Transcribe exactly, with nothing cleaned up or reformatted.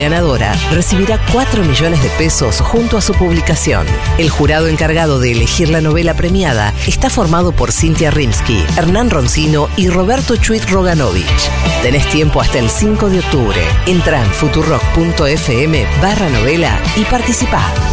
ganadora recibirá cuatro millones de pesos junto a su publicación. El jurado encargado de elegir la novela premiada está formado por Cintia Rimsky, Hernán Roncino y Roberto Chuit Roganovich. Tenés tiempo hasta el cinco de octubre. Entrá en futurock punto f m barra novela y participá.